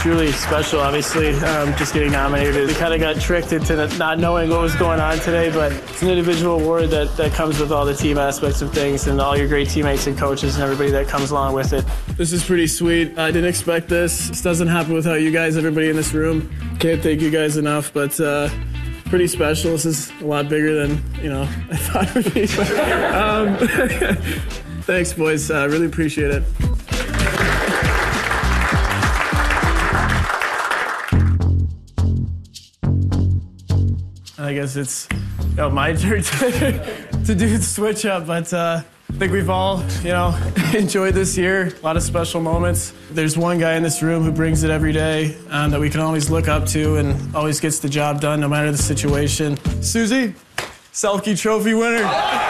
truly special, obviously, just getting nominated. We kind of got tricked into not knowing what was going on today, but it's an individual award that comes with all the team aspects of things and all your great teammates and coaches and everybody that comes along with it. This is pretty sweet. I didn't expect this. This doesn't happen without you guys, everybody in this room. Can't thank you guys enough, but pretty special. This is a lot bigger than, I thought it would be. Thanks, boys. I really appreciate it. I guess it's my turn to do the switch up, but I think we've all, enjoyed this year. A lot of special moments. There's one guy in this room who brings it every day that we can always look up to and always gets the job done no matter the situation. Susie, Selke Trophy winner.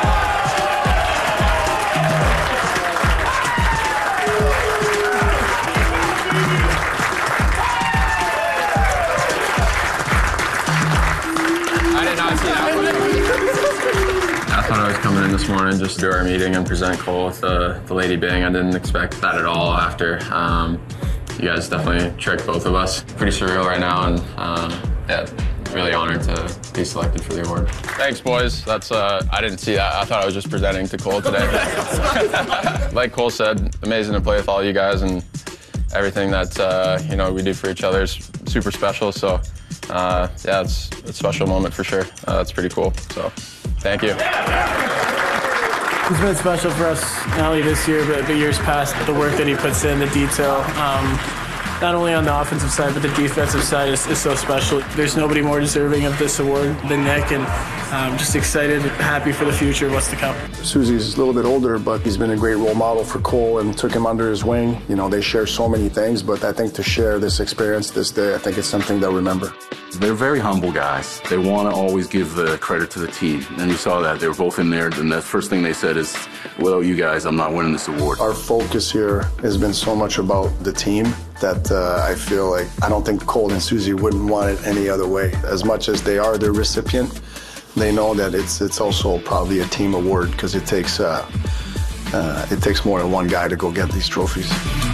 I thought I was coming in this morning just to do our meeting and present Cole with the Lady Byng. I didn't expect that at all after. You guys definitely tricked both of us. Pretty surreal right now, and really honored to be selected for the award. Thanks, boys. I didn't see that. I thought I was just presenting to Cole today. Like Cole said, amazing to play with all you guys, and everything that we do for each other is super special. So it's a special moment for sure. It's pretty cool. So thank you. It's been special for us, not only this year, but years past. The work that he puts in, the detail, not only on the offensive side, but the defensive side is so special. There's nobody more deserving of this award than Nick, and I'm just excited, happy for the future, what's to come. Susie's a little bit older, but he's been a great role model for Cole and took him under his wing. They share so many things, but I think to share this experience this day, I think it's something they'll remember. They're very humble guys. They want to always give the credit to the team. And you saw that. They were both in there. And the first thing they said is, without you guys, I'm not winning this award. Our focus here has been so much about the team that I feel like I don't think Cole and Susie wouldn't want it any other way. As much as they are the recipient, they know that it's also probably a team award because it takes more than one guy to go get these trophies.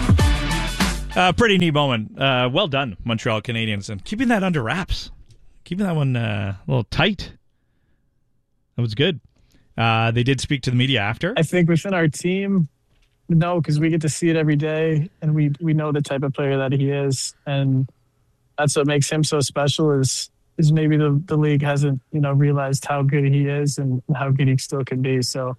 Pretty neat moment. Well done, Montreal Canadiens, and keeping that under wraps. Keeping that one a little tight. That was good. They did speak to the media after. I think within our team, no, because we get to see it every day, and we know the type of player that he is, and that's what makes him so special is maybe the league hasn't, realized how good he is and how good he still can be. So,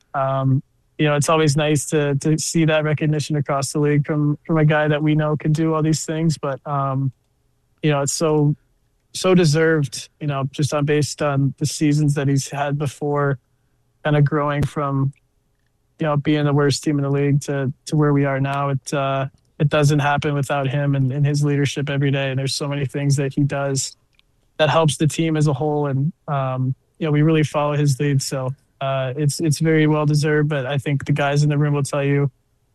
it's always nice to see that recognition across the league from a guy that we know can do all these things. But, it's so deserved, just based on the seasons that he's had before, kind of growing from, being the worst team in the league to where we are now. It doesn't happen without him and his leadership every day. And there's so many things that he does that helps the team as a whole. And, we really follow his lead. So, it's very well deserved, but I think the guys in the room will tell you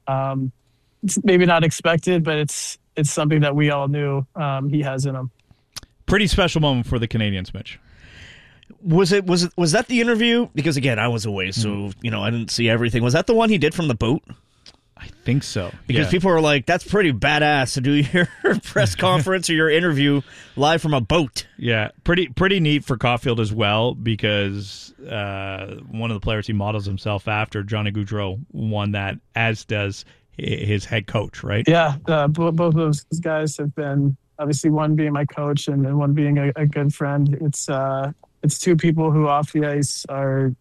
it's maybe not expected, but it's something that we all knew he has in him. Pretty special moment for the Canadiens, Mitch. Was that the interview? Because again, I was away, so I didn't see everything. Was that the one he did from the boat? I think so. Because people were like, that's pretty badass to do your press conference or your interview live from a boat. Yeah, pretty neat for Caulfield as well, because one of the players he models himself after, Johnny Gaudreau, won that, as does his head coach, right? Yeah, both of those guys have been, obviously one being my coach and one being a good friend. It's two people who off the ice are,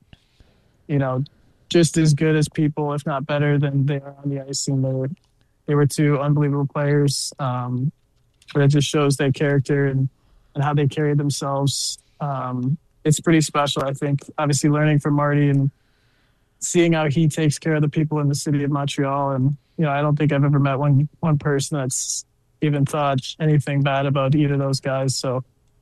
just as good as people, if not better than they are on the ice. And they were two unbelievable players. But it just shows their character and how they carry themselves. It's pretty special, I think. Obviously, learning from Marty and seeing how he takes care of the people in the city of Montreal. And, I don't think I've ever met one person that's even thought anything bad about either of those guys. So,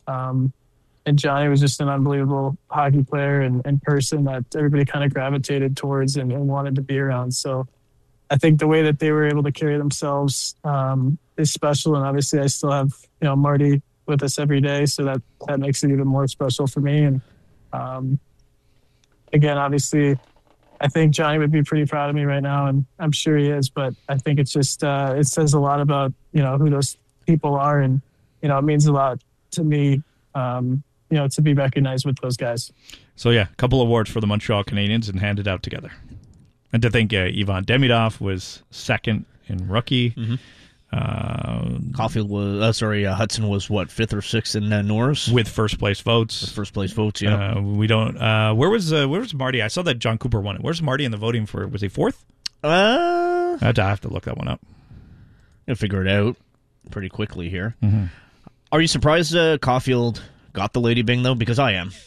and Johnny was just an unbelievable hockey player and person that everybody kind of gravitated towards and wanted to be around. So I think the way that they were able to carry themselves is special. And obviously I still have, Marty with us every day. So that makes it even more special for me. And again, obviously I think Johnny would be pretty proud of me right now, and I'm sure he is, but I think it's just, it says a lot about, who those people are. And, it means a lot to me, to be recognized with those guys. So, yeah, a couple awards for the Montreal Canadiens and handed out together. And to think Ivan Demidov was second in rookie. Caulfield was, Hudson was what, 5th or 6th in Norris? With first place votes. Yeah. We don't, where was Marty? I saw that John Cooper won it. Where's Marty in the voting for, was he 4th? I have to look that one up. I'll figure it out pretty quickly here. Mm-hmm. Are you surprised Caulfield got the Lady Byng, though? Because I am.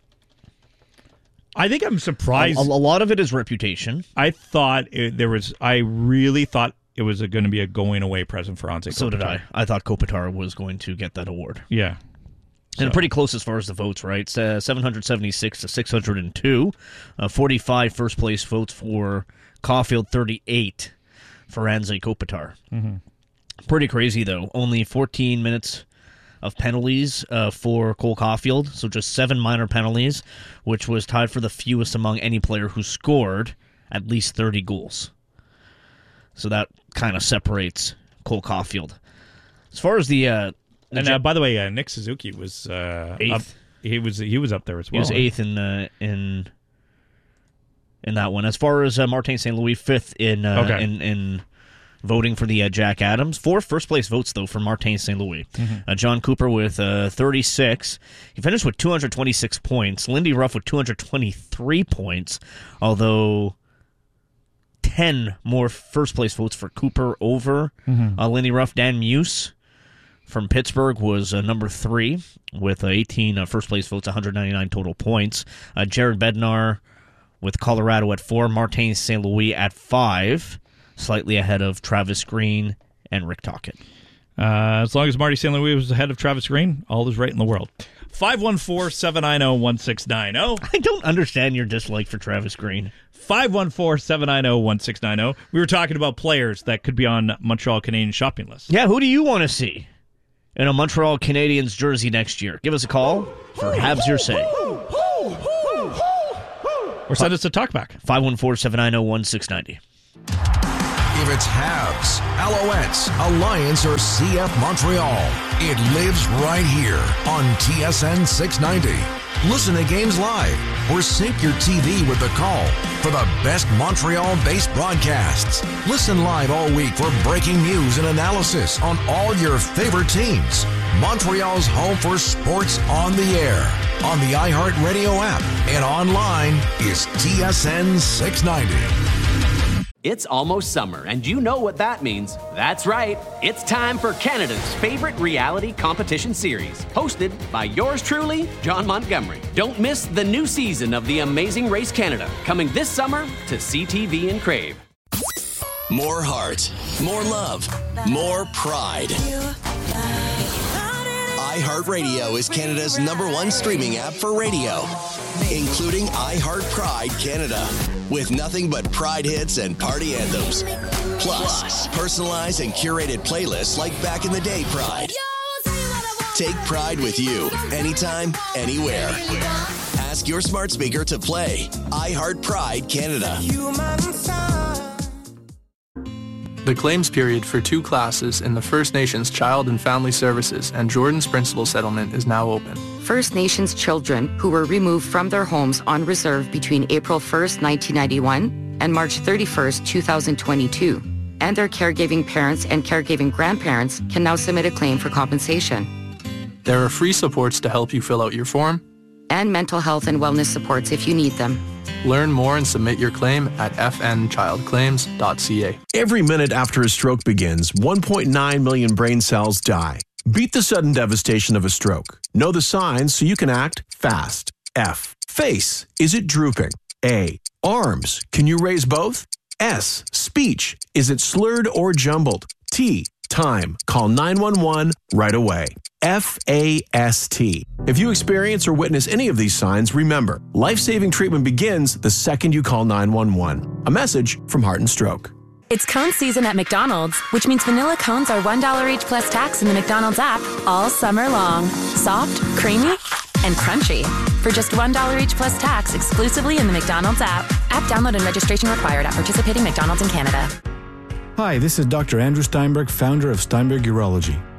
I think I'm surprised. A lot of it is reputation. I really thought it was going to be a going away present for Anze Kopitar. So did I. I thought Kopitar was going to get that award. Yeah. And pretty close as far as the votes, right? 776 to 602. 45 first place votes for Caulfield, 38 for Anze Kopitar. Mm-hmm. Pretty crazy, though. Only 14 minutes of penalties for Cole Caulfield, so just 7 minor penalties, which was tied for the fewest among any player who scored at least 30 goals. So that kind of separates Cole Caulfield. As far as the by the way, Nick Suzuki was 8th. He was up there as well. He was 8th in that one. As far as Martin St. Louis, 5th in voting for the Jack Adams. 4 first-place votes, though, for Martin St. Louis. Mm-hmm. John Cooper with 36. He finished with 226 points. Lindy Ruff with 223 points, although 10 more first-place votes for Cooper over Lindy Ruff. Dan Muse from Pittsburgh was number 3 with 18 first-place votes, 199 total points. Jared Bednar with Colorado at 4. Martin St. Louis at 5. Slightly ahead of Travis Green and Rick Tocchet. As long as Marty St. Louis was ahead of Travis Green, all is right in the world. 514-790-1690. I don't understand your dislike for Travis Green. 514-790-1690. We were talking about players that could be on Montreal Canadiens shopping list. Yeah, who do you want to see in a Montreal Canadiens jersey next year? Give us a call for Habs Your Say. Or send us a talkback. 514-790-1690. If it's Habs, Alouettes, Alliance, or CF Montreal, it lives right here on TSN 690. Listen to games live or sync your TV with the call for the best Montreal-based broadcasts. Listen live all week for breaking news and analysis on all your favorite teams. Montreal's home for sports on the air, on the iHeartRadio app, and online is TSN 690. It's almost summer, and you know what that means. That's right. It's time for Canada's favorite reality competition series, hosted by yours truly, John Montgomery. Don't miss the new season of The Amazing Race Canada, coming this summer to CTV and Crave. More heart, more love, more pride. iHeartRadio is Canada's #1 streaming app for radio, including iHeart Pride Canada, with nothing but Pride hits and party anthems. Plus, personalized and curated playlists like Back in the Day Pride. Take Pride with you, anytime, anywhere. Ask your smart speaker to play iHeart Pride Canada. The claims period for 2 classes in the First Nations Child and Family Services and Jordan's Principal Settlement is now open. First Nations children who were removed from their homes on reserve between April 1st, 1991 and March 31st, 2022, and their caregiving parents and caregiving grandparents can now submit a claim for compensation. There are free supports to help you fill out your form, and mental health and wellness supports if you need them. Learn more and submit your claim at fnchildclaims.ca. Every minute after a stroke begins, 1.9 million brain cells die. Beat the sudden devastation of a stroke. Know the signs so you can act fast. F. Face. Is it drooping? A. Arms. Can you raise both? S. Speech. Is it slurred or jumbled? T. Time. Call 911 right away. FAST. If you experience or witness any of these signs, remember, life-saving treatment begins the second you call 911. A message from Heart and Stroke. It's cone season at McDonald's, which means vanilla cones are $1 each plus tax in the McDonald's app all summer long. Soft, creamy, and crunchy. For just $1 each plus tax exclusively in the McDonald's app. App download and registration required at participating McDonald's in Canada. Hi, this is Dr. Andrew Steinberg, founder of Steinberg Urology.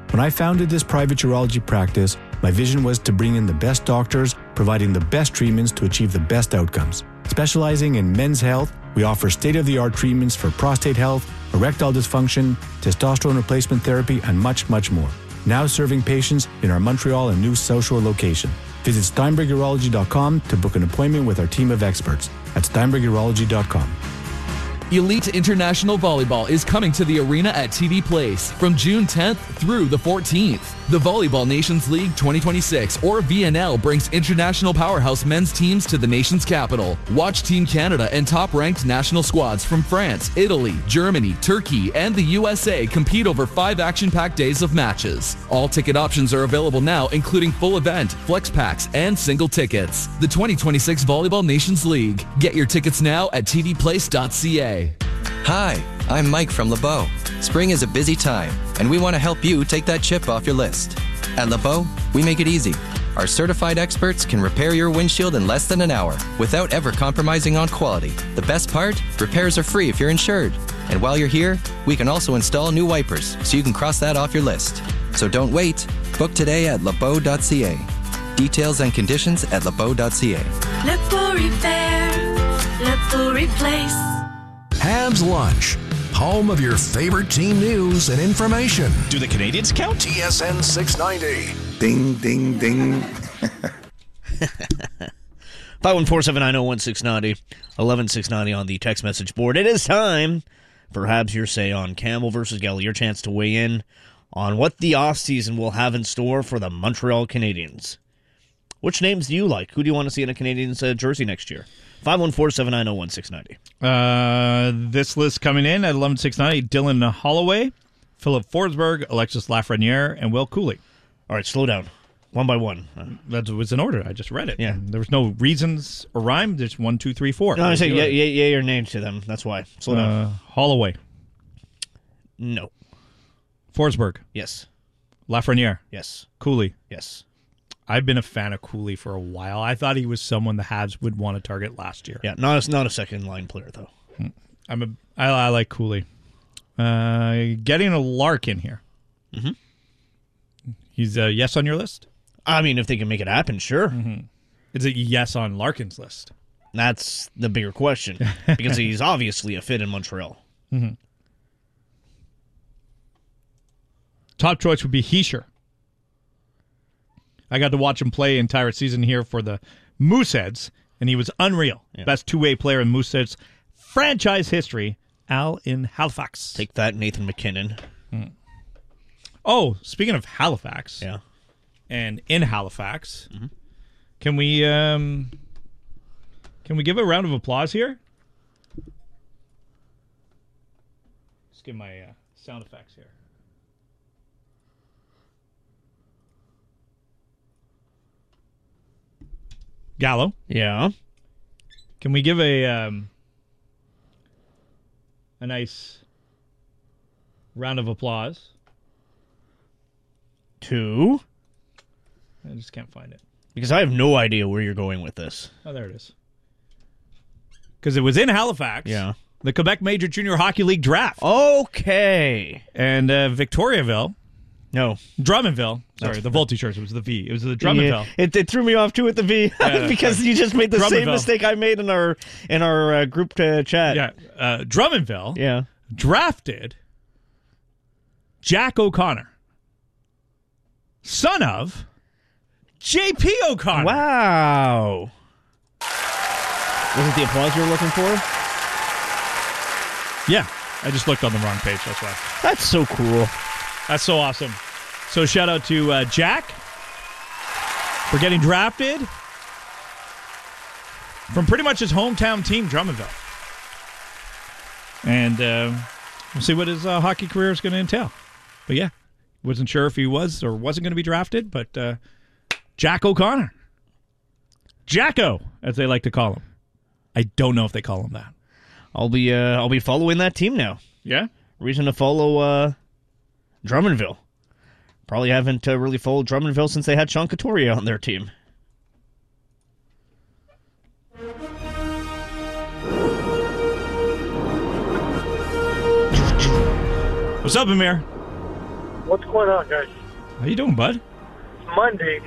When I founded this private urology practice, my vision was to bring in the best doctors, providing the best treatments to achieve the best outcomes. Specializing in men's health, we offer state-of-the-art treatments for prostate health, erectile dysfunction, testosterone replacement therapy, and much, much more. Now serving patients in our Montreal and New South Shore location. Visit SteinbergUrology.com to book an appointment with our team of experts at SteinbergUrology.com. Elite International Volleyball is coming to the arena at TD Place from June 10th through the 14th. The Volleyball Nations League 2026, or VNL, brings international powerhouse men's teams to the nation's capital. Watch Team Canada and top-ranked national squads from France, Italy, Germany, Turkey, and the USA compete over 5 action-packed days of matches. All ticket options are available now, including full event, flex packs, and single tickets. The 2026 Volleyball Nations League. Get your tickets now at tdplace.ca. Hi, I'm Mike from LeBeau. Spring is a busy time, and we want to help you take that chip off your list. At LeBeau, we make it easy. Our certified experts can repair your windshield in less than an hour without ever compromising on quality. The best part? Repairs are free if you're insured. And while you're here, we can also install new wipers so you can cross that off your list. So don't wait. Book today at lebeau.ca. Details and conditions at lebeau.ca. LeBeau Repair, LeBeau Replace. Habs Lunch, home of your favorite team news and information. Do the Canadians count? TSN 690. Ding, ding, ding. 514-790-1690, 11690 on the text message board. It is time for Habs Your Say on Campbell versus Gelly. Your chance to weigh in on what the offseason will have in store for the Montreal Canadiens. Which names do you like? Who do you want to see in a Canadiens jersey next year? 514-790-1690. This list coming in at 11,690, Dylan Holloway, Philip Forsberg, Alexis Lafreniere, and Will Cooley. All right, slow down. One by one. That was in order. I just read it. Yeah. There was no reasons or rhyme. There's 1, 2, 3, 4. No, I say yay or nay to them. That's why. Slow down. Holloway. No. Forsberg. Yes. Lafreniere. Yes. Cooley. Yes. I've been a fan of Cooley for a while. I thought he was someone the Habs would want to target last year. Yeah, not a second line player though. I like Cooley. Getting a Larkin here. Mm-hmm. He's a yes on your list? I mean, if they can make it happen, sure. Mm-hmm. Is it yes on Larkin's list? That's the bigger question because he's obviously a fit in Montreal. Mm-hmm. Top choice would be Hischier. I got to watch him play entire season here for the Mooseheads, and he was unreal. Yeah. Best two-way player in Mooseheads franchise history, Al in Halifax. Take that, Nathan McKinnon. Mm. Oh, speaking of Halifax, yeah, and in Halifax, can we give a round of applause here? Just give my sound effects here. Gallo. Yeah. Can we give a nice round of applause to? I just can't find it. Because I have no idea where you're going with this. Oh, there it is. Because it was in Halifax. Yeah. The Quebec Major Junior Hockey League draft. Okay. And Victoriaville. No. Drummondville. Sorry, the Volty shirts. It was the V. It was the Drummondville. Yeah, it threw me off, too, with the V. Because you just made the same mistake I made in our group chat. Yeah. Drummondville drafted Jack O'Connor, son of J.P. O'Connor. Wow. Was it the applause you were looking for? Yeah. I just looked on the wrong page. That's why. That's so cool. That's so awesome. So shout out to Jack for getting drafted from pretty much his hometown team, Drummondville. And we'll see what his hockey career is going to entail. But yeah, wasn't sure if he was or wasn't going to be drafted, but Jack O'Connor. Jacko, as they like to call him. I don't know if they call him that. I'll be following that team now. Yeah? Reason to follow Drummondville. Probably haven't really followed Drummondville since they had Sean Couturier on their team. What's up, Amir? What's going on, guys? How you doing, bud? Monday,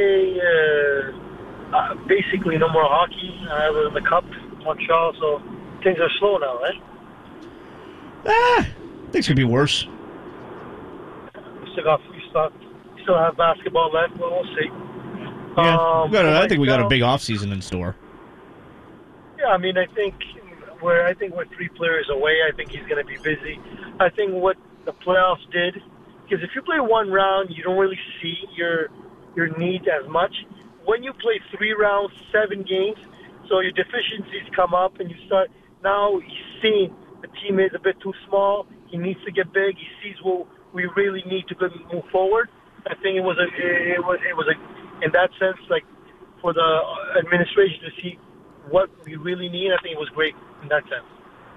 basically no more hockey other than the Cup, Montreal, so things are slow now, right? Things could be worse. We still have basketball left, but we'll see. Yeah, I think we got a big off season in store. Yeah, I mean, I think we're 3 players away. I think he's going to be busy. I think what the playoffs did, because if you play one round, you don't really see your needs as much. When you play 3 rounds, 7 games, so your deficiencies come up, and you start. Now he's seeing the team is a bit too small. He needs to get big. He sees what we really need to move forward. I think it was in that sense, like for the administration to see what we really need. I think it was great in that sense.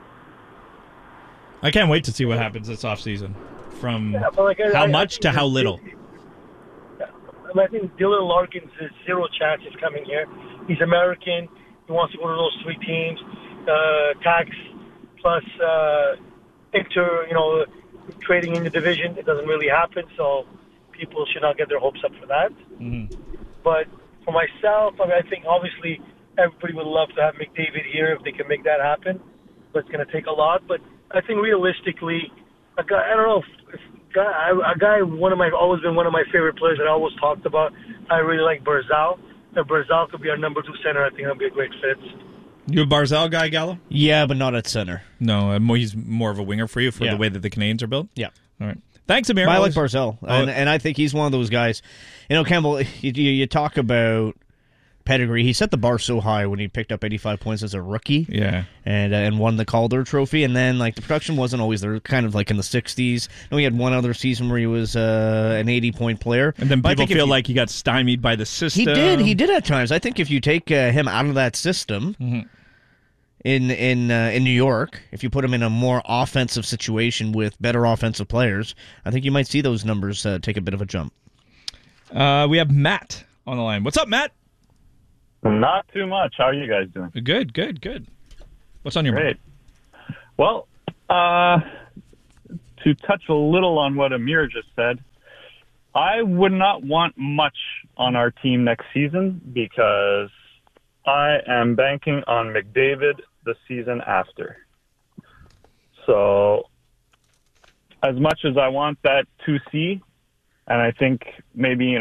I can't wait to see what happens this offseason. From how much to how little. I think Dylan Larkin's zero chance is coming here. He's American. He wants to go to those 3 teams. Tax plus trading in the division. It doesn't really happen, so people should not get their hopes up for that. Mm-hmm. But for myself, I think obviously everybody would love to have McDavid here if they can make that happen. But it's going to take a lot. But I think realistically, a guy, always been one of my favorite players that I always talked about. I really like Barzal. If Barzal could be our number 2 center, I think that'd be a great fit. You a Barzal guy, Gallo? Yeah, but not at center. No, he's more of a winger for you the way that the Canadians are built? Yeah. All right. Thanks, Amir. I like Barzal, and I think he's one of those guys. Campbell, you talk about pedigree. He set the bar so high when he picked up 85 points as a rookie. Yeah. And won the Calder Trophy. And then, the production wasn't always there, kind of like in the 60s. And we had one other season where he was an 80-point player. And then people feel like he got stymied by the system. He did at times. I think if you take him out of that system... Mm-hmm. In New York, if you put him in a more offensive situation with better offensive players, I think you might see those numbers take a bit of a jump. We have Matt on the line. What's up, Matt? Not too much. How are you guys doing? Good. What's on your mind? Well, to touch a little on what Amir just said, I would not want much on our team next season because I am banking on McDavid the season after. So as much as I want that 2C, and I think maybe,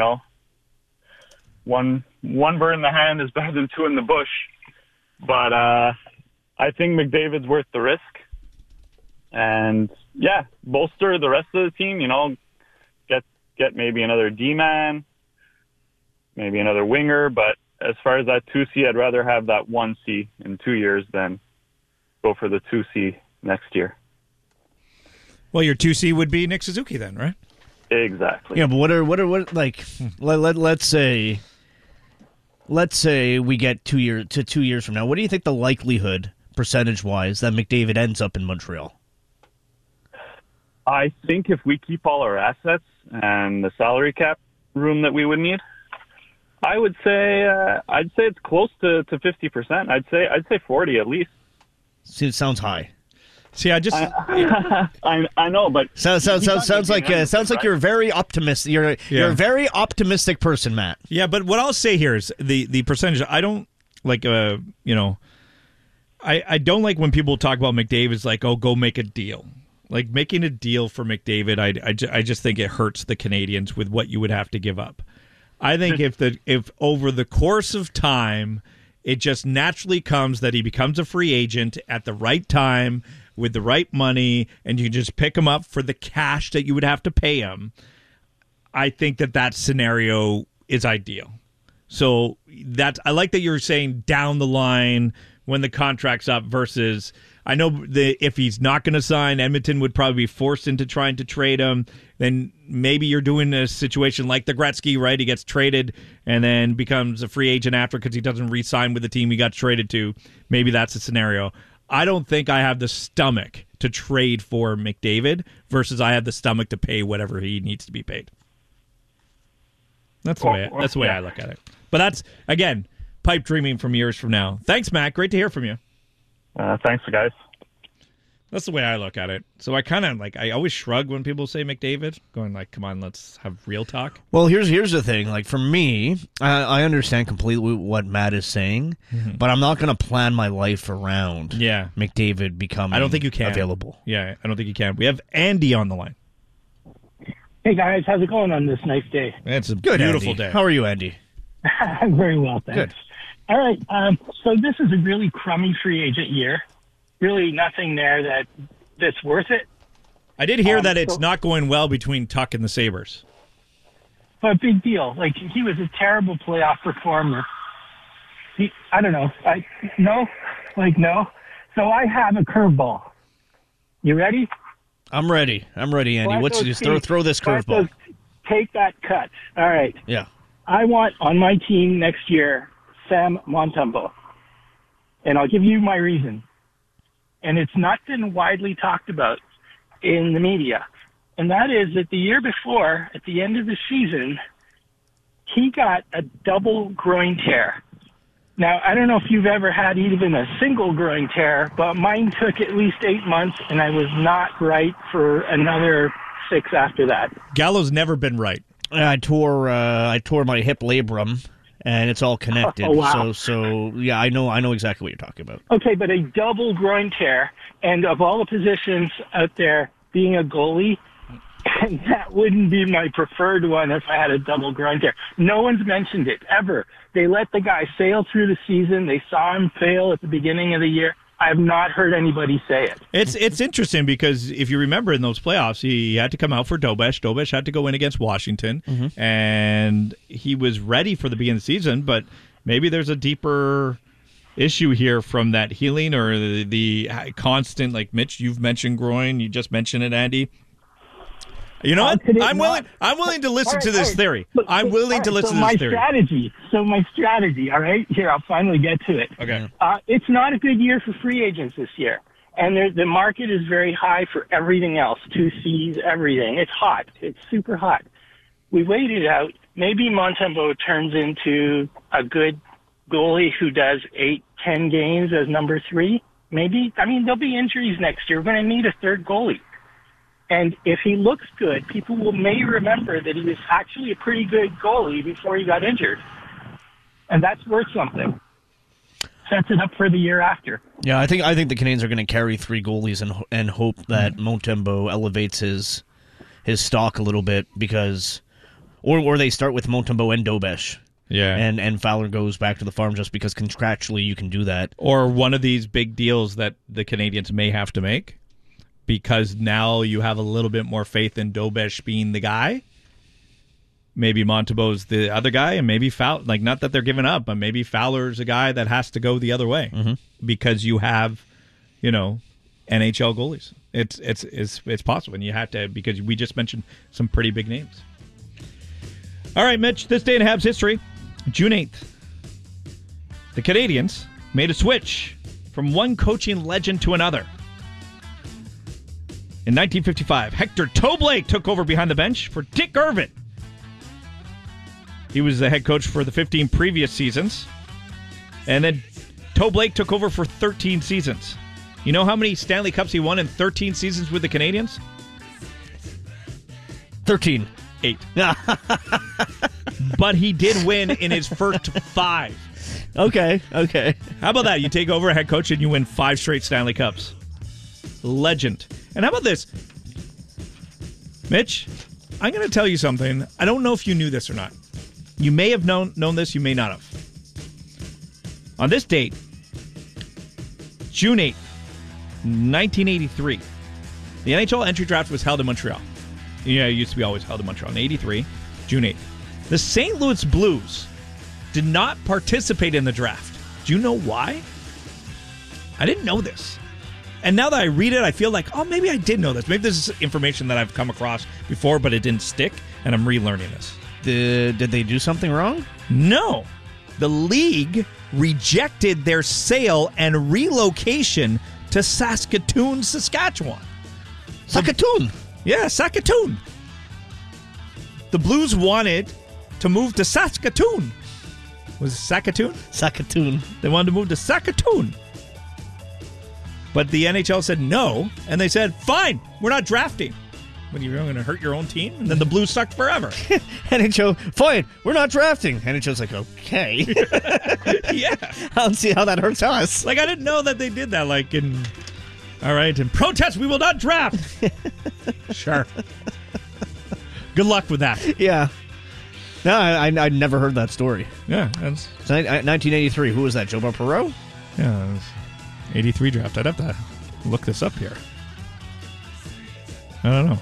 one bird in the hand is better than 2 in the bush, but I think McDavid's worth the risk. And, bolster the rest of the team, get maybe another D-man, maybe another winger, but as far as that 2C, I'd rather have that 1C in 2 years than go for the 2C next year. Well, your 2C would be Nick Suzuki then, right? Exactly. Yeah, but let's say we get 2 years from now. What do you think the likelihood, percentage-wise, that McDavid ends up in Montreal? I think if we keep all our assets and the salary cap room that we would need, I would say I'd say it's close to 50%. I'd say 40 at least. See, it sounds high. See, I know, but sounds like you're very optimistic. You're a very optimistic person, Matt. Yeah, but what I'll say here is the percentage. I don't like I don't like when people talk about McDavid as like, oh, go make a deal. Like making a deal for McDavid, I just think it hurts the Canadians with what you would have to give up. I think if over the course of time, it just naturally comes that he becomes a free agent at the right time with the right money, and you just pick him up for the cash that you would have to pay him. I think that scenario is ideal. So I like that you're saying down the line when the contract's up versus I know if he's not going to sign, Edmonton would probably be forced into trying to trade him. Then maybe you're doing a situation like the Gretzky, right? He gets traded and then becomes a free agent after because he doesn't re-sign with the team he got traded to. Maybe that's a scenario. I don't think I have the stomach to trade for McDavid versus I have the stomach to pay whatever he needs to be paid. That's the way I look at it. But that's, again, pipe dreaming from years from now. Thanks, Matt. Great to hear from you. Thanks, guys. That's the way I look at it. So I kind of I always shrug when people say McDavid, going like, come on, let's have real talk. Well, here's the thing. Like, for me, I understand completely what Matt is saying, but I'm not going to plan my life around McDavid becoming I don't think you can. available. Yeah, I don't think you can. We have Andy on the line. Hey, guys. How's it going on this nice day? It's a Good, beautiful Andy. day. How are you, Andy? I'm very well, thanks. Good. All right. So this is a really crummy free agent year. Really nothing there that's worth it. I did hear that it's not going well between Tuck and the Sabres. But big deal. Like, he was a terrible playoff performer. I don't know. No. So I have a curveball. You ready? I'm ready, Andy. What's just throw this curveball? Take that cut. All right. Yeah. I want on my team next year Sam Montembeault. And I'll give you my reason. And it's not been widely talked about in the media. And that is that the year before, at the end of the season, he got a double groin tear. Now, I don't know if you've ever had even a single groin tear, but mine took at least 8 months, and I was not right for another 6 after that. Gallo's never been right. I tore my hip labrum, and it's all connected. Oh, wow. So yeah, I know exactly what you're talking about. Okay, but a double groin tear, and of all the positions out there, being a goalie, that wouldn't be my preferred one if I had a double groin tear. No one's mentioned it, ever. They let the guy sail through the season. They saw him fail at the beginning of the year. I have not heard anybody say it. It's interesting because if you remember in those playoffs, he had to come out for Dobesh. Dobesh had to go in against Washington, and he was ready for the beginning of the season, but maybe there's a deeper issue here from that healing or the constant, like Mitch, you've mentioned groin. You just mentioned it, Andy. You know what? I'm willing to listen to this theory. I'm willing to listen to this theory. My strategy, all right? Here, I'll finally get to it. Okay. It's not a good year for free agents this year. And the market is very high for everything else. 2Cs, everything. It's hot. It's super hot. We waited out. Maybe Montembeault turns into a good goalie who does 8-10 games as number 3. Maybe. I mean, there'll be injuries next year. We're going to need a third goalie. And if he looks good, people may remember that he was actually a pretty good goalie before he got injured. And that's worth something. Sets it up for the year after. Yeah, I think the Canadiens are going to carry 3 goalies and hope that Montembeault elevates his stock a little bit because, or they start with Montembeault and Dobesh. Yeah. And Fowler goes back to the farm just because contractually you can do that. Or one of these big deals that the Canadiens may have to make. Because now you have a little bit more faith in Dobesh being the guy. Maybe Montembeault's the other guy, and maybe Fowler. Like, not that they're giving up, but maybe Fowler's a guy that has to go the other way because you have, NHL goalies. It's possible, and you have to because we just mentioned some pretty big names. All right, Mitch. This day in Habs history, June 8th, the Canadiens made a switch from one coaching legend to another. In 1955, Hector Toblake took over behind the bench for Dick Irvin. He was the head coach for the 15 previous seasons. And then Toblake took over for 13 seasons. You know how many Stanley Cups he won in 13 seasons with the Canadiens? 13. 8. But he did win in his first 5. Okay. How about that? You take over a head coach and you win 5 straight Stanley Cups. Legend. And how about this? Mitch, I'm going to tell you something. I don't know if you knew this or not. You may have known this, you may not have. On this date, June 8th, 1983, the NHL entry draft was held in Montreal. Yeah, it used to be always held in Montreal. In 83, June 8th. The St. Louis Blues did not participate in the draft. Do you know why? I didn't know this. And now that I read it, I feel like, oh, maybe I did know this. Maybe this is information that I've come across before, but it didn't stick, and I'm relearning this. Did they do something wrong? No. The league rejected their sale and relocation to Saskatoon, Saskatchewan. Saskatoon? Yeah, Saskatoon. The Blues wanted to move to Saskatoon. Was it Saskatoon? Saskatoon. They wanted to move to Saskatoon. But the NHL said no, and they said, fine, we're not drafting. But you're going to hurt your own team? And then the Blues sucked forever. NHL, fine, we're not drafting. NHL's like, okay. Yeah. I don't see how that hurts us. Like, I didn't know that they did that. Like, in protest, we will not draft. Sure. Good luck with that. Yeah. No, I never heard that story. Yeah. It's 1983. Who was that, Joe Perreault? Yeah, it was 83 draft. I'd have to look this up here. I don't know.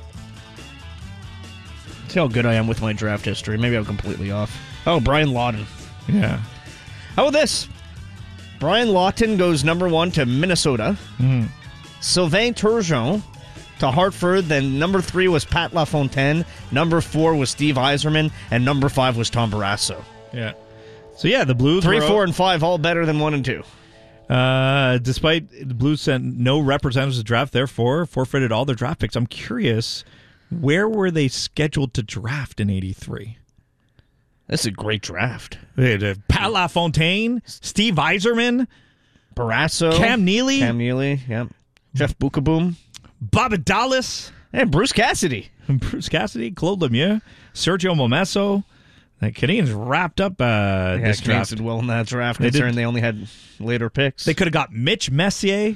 See how good I am with my draft history. Maybe I'm completely off. Oh, Brian Lawton. Yeah. How about this? Brian Lawton goes number 1 to Minnesota. Sylvain Turgeon to Hartford. Then number 3 was Pat LaFontaine. Number 4 was Steve Yzerman. And number 5 was Tom Barrasso. Yeah. So, yeah, the Blues 3, 4, and 5, all better than 1 and 2. Despite the Blues sent no representatives to draft, therefore forfeited all their draft picks. I'm curious, where were they scheduled to draft in 83? That's a great draft. Pat LaFontaine, Steve Yzerman, Barrasso, Cam Neely, yep. Jeff Bukaboom, Bob Dallas, and Bruce Cassidy, Claude Lemieux, Sergio Momesso. The Canadians wrapped up this draft. Did well in that draft. They only had later picks. They could have got Mitch Messier.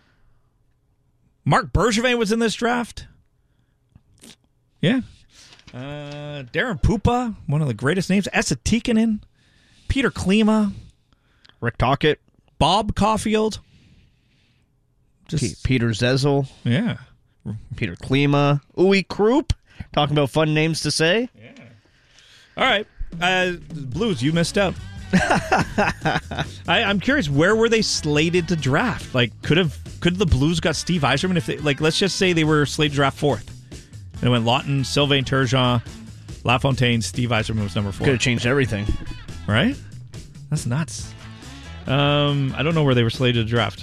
Marc Bergevin was in this draft. Yeah. Darren Pupa, one of the greatest names. Esa Tikkanen, Peter Klima, Rick Tocchet, Bob Caulfield, Peter Zezel. Yeah. Peter Klima, Uwe Krupp. Talking about fun names to say. Yeah. All right. Blues, you missed out. I'm curious, where were they slated to draft? Like, could the Blues got Steve Yzerman if they, like, let's just say they were slated to draft 4th. And it went Lawton, Sylvain Turgeon, LaFontaine, Steve Yzerman was number 4. Could have changed everything. Right? That's nuts. I don't know where they were slated to draft.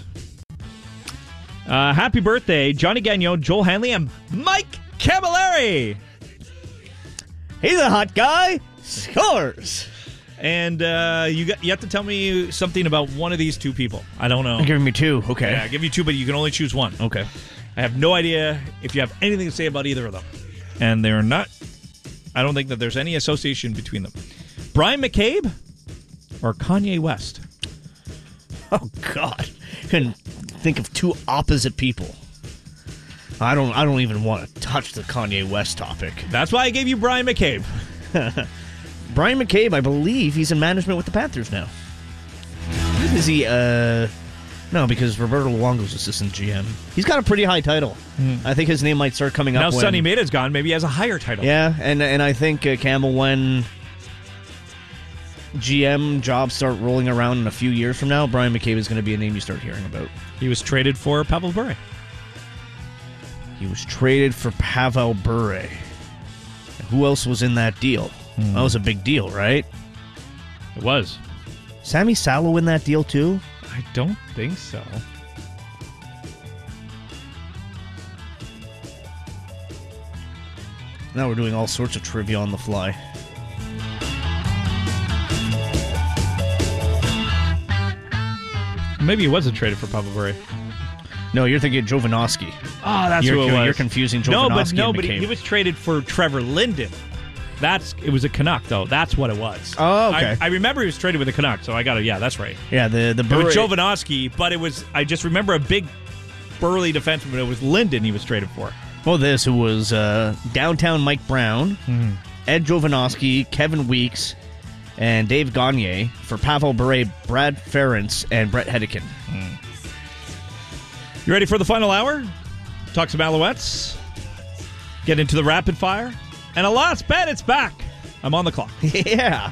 Happy birthday, Johnny Gagnon, Joel Hanley, and Mike Camilleri. He's a hot guy. Scores. And you have to tell me something about one of these two people. I don't know. You're giving me 2. Okay. Yeah, I'll give you 2, but you can only choose 1. Okay. I have no idea if you have anything to say about either of them. And they're not... I don't think that there's any association between them. Brian McCabe or Kanye West? Oh, God. I couldn't think of 2 opposite people. I don't even want to touch the Kanye West topic. That's why I gave you Brian McCabe. Brian McCabe, I believe he's in management with the Panthers now. Is he, no, because Roberto Luongo's assistant GM. He's got a pretty high title. I think his name might start coming up now Sonny Maida's gone. Maybe he has a higher title. Yeah, and I think, Campbell, when GM jobs start rolling around in a few years from now, Brian McCabe is going to be a name you start hearing about. He was traded for Pavel Bure. He was traded for Pavel Bure. Who else was in that deal? That was a big deal, right? It was. Sammy Salo in that deal, too? I don't think so. Now we're doing all sorts of trivia on the fly. Maybe he wasn't traded for Pavel Bure. No, you're thinking Jovanovski. Oh, that's who it was. You're confusing Jovanovski No, and but McCabe. he was traded for Trevor Linden. It was a Canuck, though. That's what it was. Oh, okay. I remember he was traded with a Canuck, so I got it. Yeah, that's right. Yeah, the It was Jovanovski, but I just remember a big burly defenseman, but it was Linden he was traded for. Well, who was downtown Mike Brown, Ed Jovanovski, Kevin Weeks, and Dave Gagne for Pavel Bure, Brad Ferentz, and Brett Hedican. You ready for the final hour? Talk some Alouettes. Get into the rapid fire. And alas, Ben, it's back. I'm on the clock. Yeah.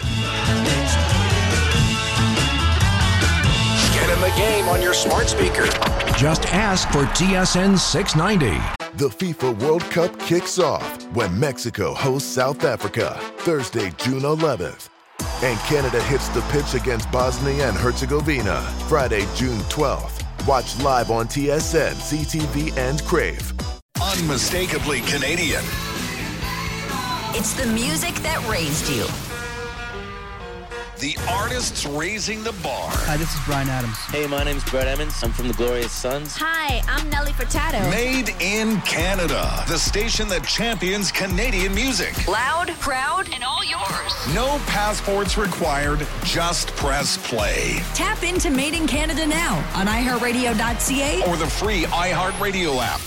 Get in the game on your smart speaker. Just ask for TSN 690. The FIFA World Cup kicks off when Mexico hosts South Africa Thursday, June 11th. And Canada hits the pitch against Bosnia and Herzegovina Friday, June 12th. Watch live on TSN, CTV, and Crave. Unmistakably Canadian. It's the music that raised you. the artists raising the bar. Hi, this is Bryan Adams. Hey, my name's Brett Emmons. I'm from the Glorious Sons. Hi, I'm Nelly Furtado. Made in Canada, the station that champions Canadian music. Loud, proud, and all yours. No passports required, just press play. Tap into Made in Canada now on iHeartRadio.ca or the free iHeartRadio app.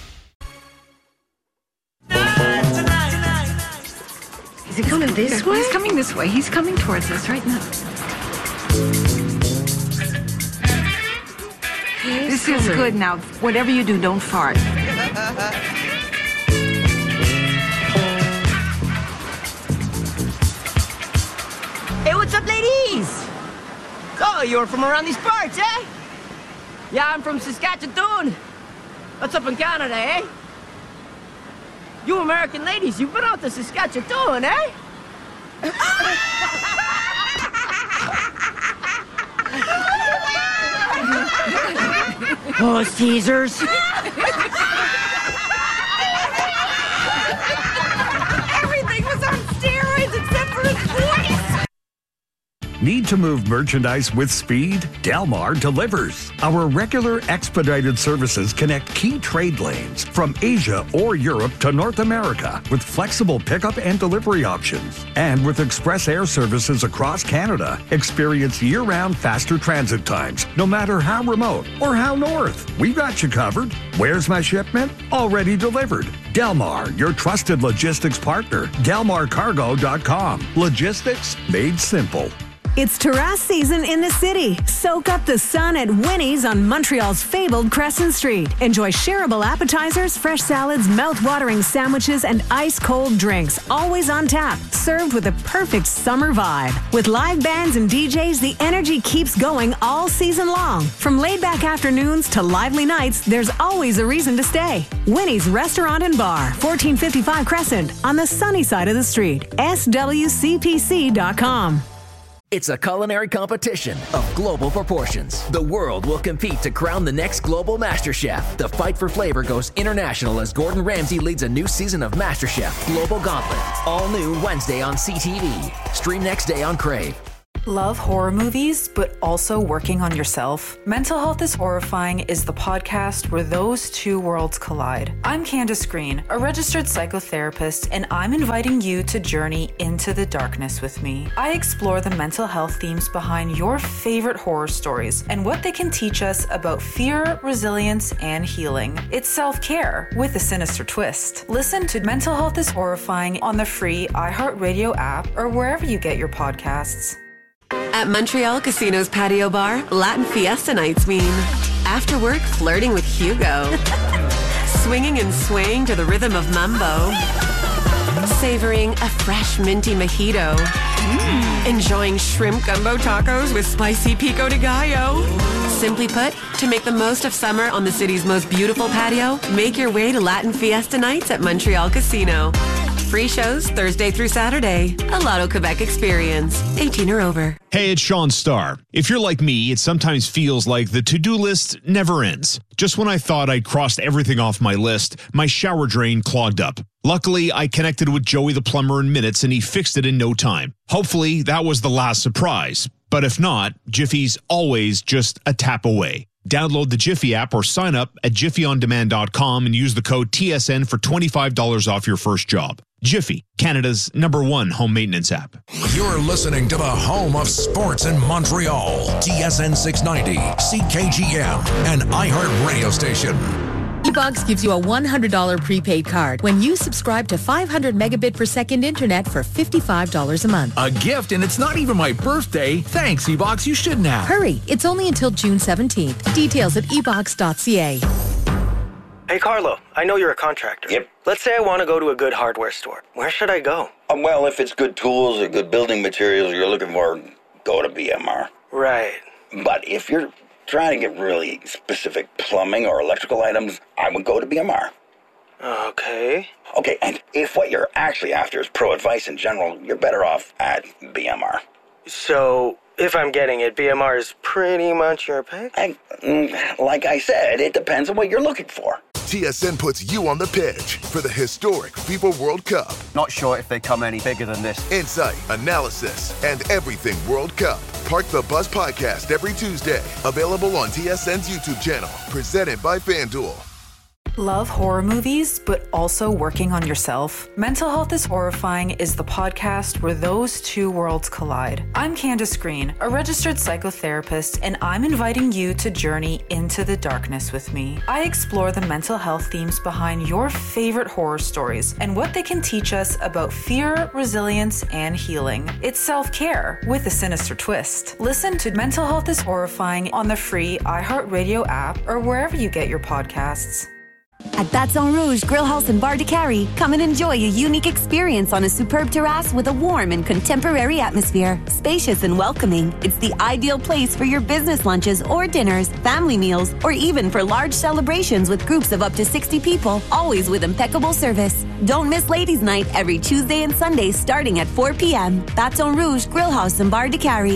Is he coming this way? He's coming this way. He's coming towards us right now. This is good now. Whatever you do, don't fart. Hey, what's up, ladies? Oh, you're from around these parts, eh? Yeah, I'm from Saskatchewan. What's up in Canada, eh? You American ladies, you've been out to Saskatchewan, eh? Oh, Caesars. Everything was on steroids except for his voice. Need to move merchandise with speed? Delmar delivers. Our regular expedited services connect key trade lanes from Asia or Europe to North America with flexible pickup and delivery options. And with express air services across Canada, experience year-round faster transit times, no matter how remote or how north. We've got you covered. Where's my shipment? Already delivered. Delmar, your trusted logistics partner. DelmarCargo.com. Logistics made simple. It's terrace season in the city. Soak up the sun at Winnie's on Montreal's fabled Crescent Street. Enjoy shareable appetizers, fresh salads, mouth-watering sandwiches, and ice-cold drinks, always on tap, served with a perfect summer vibe. With live bands and DJs, the energy keeps going all season long. From laid-back afternoons to lively nights, there's always a reason to stay. Winnie's Restaurant and Bar, 1455 Crescent, on the sunny side of the street. SWCPC.com. It's a culinary competition of global proportions. The world will compete to crown the next global MasterChef. The fight for flavor goes international as Gordon Ramsay leads a new season of MasterChef Global Gauntlet. All new Wednesday on CTV. Stream next day on Crave. Love horror movies, but also working on yourself? Mental Health is Horrifying is the podcast where those two worlds collide. I'm Candace Green, a registered psychotherapist, and I'm inviting you to journey into the darkness with me. I explore the mental health themes behind your favorite horror stories and what they can teach us about fear, resilience, and healing. It's self-care with a sinister twist. Listen to Mental Health is Horrifying on the free iHeartRadio app or wherever you get your podcasts. At Montreal Casino's patio bar, Latin Fiesta nights mean after work flirting with Hugo, swinging and swaying to the rhythm of mambo, savoring a fresh minty mojito, enjoying shrimp gumbo tacos with spicy pico de gallo. Simply put, to make the most of summer on the city's most beautiful patio, make your way to Latin Fiesta nights at Montreal Casino. Free shows Thursday through Saturday. A Lotto Quebec experience. 18 or over. Hey, it's Sean Starr. If you're like me, it sometimes feels like the to-do list never ends. Just when I thought I'd crossed everything off my list, my shower drain clogged up. Luckily, I connected with Joey the plumber in minutes and he fixed it in no time. Hopefully, that was the last surprise. But if not, Jiffy's always just a tap away. Download the Jiffy app or sign up at jiffyondemand.com and use the code TSN for $25 off your first job. Jiffy, Canada's #1 home maintenance app. You're listening to the home of sports in Montreal. TSN 690, CKGM, and iHeart Radio Station. eBox gives you a $100 prepaid card when you subscribe to 500 megabit per second internet for $55 a month. A gift, and it's not even my birthday. Thanks, eBox. You should now. Hurry. It's only until June 17th. Details at ebox.ca. Hey, Carlo, I know you're a contractor. Yep. Let's say I want to go to a good hardware store. Where should I go? Well, if it's good tools or good building materials you're looking for, go to BMR. Right. But if you're trying to get really specific plumbing or electrical items, I would go to BMR. Okay. Okay, and if what you're actually after is pro advice in general, you're better off at BMR. So, if I'm getting it, BMR is pretty much your pick? Like I said, it depends on what you're looking for. TSN puts you on the pitch for the historic FIFA World Cup. Not sure if they come any bigger than this. Insight, analysis, and everything World Cup. Park the Bus podcast every Tuesday. Available on TSN's YouTube channel. Presented by FanDuel. Love horror movies, but also working on yourself? Mental Health is Horrifying is the podcast where those two worlds collide. I'm Candace Green, a registered psychotherapist, and I'm inviting you to journey into the darkness with me. I explore the mental health themes behind your favorite horror stories and what they can teach us about fear, resilience, and healing. It's self-care with a sinister twist. Listen to Mental Health is Horrifying on the free iHeartRadio app or wherever you get your podcasts. At Baton Rouge Grill House and Bar de Cary, come and enjoy a unique experience on a superb terrace with a warm and contemporary atmosphere. Spacious and welcoming, it's the ideal place for your business lunches or dinners, family meals, or even for large celebrations with groups of up to 60 people, always with impeccable service. Don't miss Ladies' Night every Tuesday and Sunday starting at 4 p.m. Baton Rouge Grill House and Bar de Cary,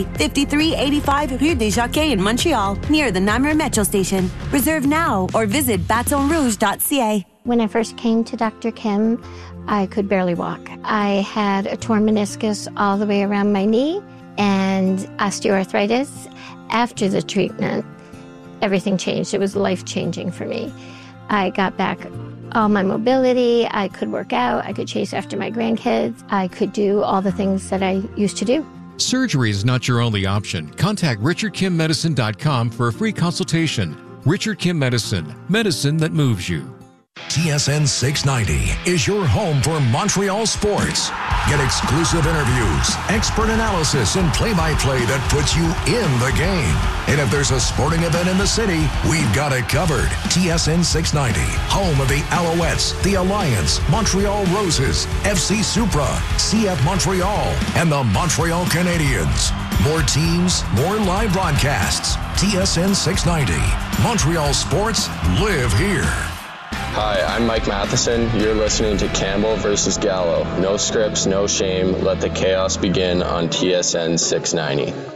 5385 Rue des Jockeys in Montreal, near the Namur Metro Station. Reserve now or visit batonrouge.ca. When I first came to Dr. Kim, I could barely walk. I had a torn meniscus all the way around my knee and osteoarthritis. After the treatment, everything changed. It was life-changing for me. I got back all my mobility. I could work out. I could chase after my grandkids. I could do all the things that I used to do. Surgery is not your only option. Contact RichardKimMedicine.com for a free consultation. Richard Kim Medicine, medicine that moves you. TSN 690 is your home for Montreal sports. Get exclusive interviews, expert analysis, and play-by-play that puts you in the game. And if there's a sporting event in the city, we've got it covered. TSN 690, home of the Alouettes, the Alliance, Montreal Roses, FC Supra, CF Montreal, and the Montreal Canadiens. More teams, more live broadcasts. TSN 690. Montreal sports live here. Hi, I'm Mike Matheson. You're listening to Campbell versus Gallo. No scripts, no shame. Let the chaos begin on TSN 690.